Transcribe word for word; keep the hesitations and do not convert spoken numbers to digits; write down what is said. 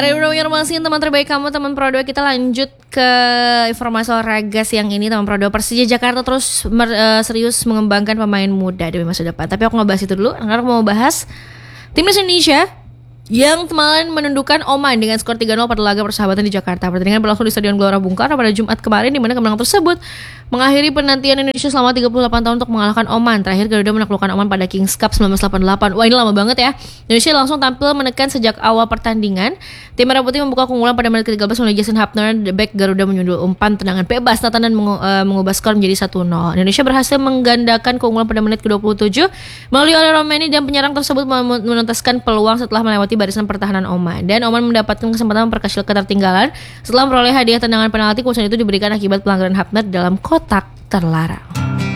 Ada beberapa informasi teman terbaik kamu, teman Pro dua. Kita lanjut ke informasi olahraga siang ini. Teman Pro dua, Persija Jakarta terus mer, uh, serius mengembangkan pemain muda demi masa depan. Tapi aku nggak bahas itu dulu. Karena aku mau bahas Timnas Indonesia yang kemarin menundukkan Oman dengan skor tiga nol pada laga persahabatan di Jakarta. Pertandingan berlangsung di Stadion Gelora Bung Karno pada Jumat kemarin, di mana kemenangan tersebut mengakhiri penantian Indonesia selama tiga puluh delapan tahun untuk mengalahkan Oman. Terakhir Garuda menaklukkan Oman pada Kings Cup sembilan belas delapan puluh delapan. Wah, ini lama banget ya. Indonesia langsung tampil menekan sejak awal pertandingan. Tim Merah Putih membuka keunggulan pada menit ke tiga belas melalui Jason Hapner. The back Garuda menyundul umpan tendangan bebas Nathan dan mengu- uh, mengubah skor menjadi satu nol. Indonesia berhasil menggandakan keunggulan pada menit ke dua puluh tujuh melalui Ole Romeni, dan penyerang tersebut menuntaskan peluang setelah melewati barisan pertahanan Oman. Dan Oman mendapatkan kesempatan memperkecil ketertinggalan setelah memperoleh hadiah tendangan penalti. Keputusan itu diberikan akibat pelanggaran Hapner dalam kotak terlarang.